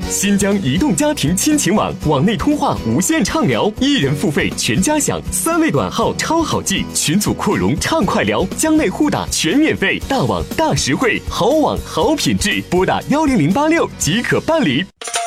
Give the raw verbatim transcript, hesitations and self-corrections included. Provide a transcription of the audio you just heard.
新疆移动家庭亲情网，网内通话无限畅聊，一人付费全家享，三位短号超好记，群组扩容畅快聊，疆内互打全免费，大网大实惠，好网好品质，拨打幺零零八六即可办理。